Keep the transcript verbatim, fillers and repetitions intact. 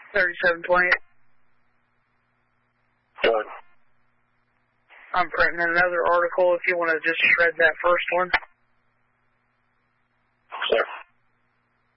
thirty-seven twenty. Done. I'm printing another article if you want to just shred that first one.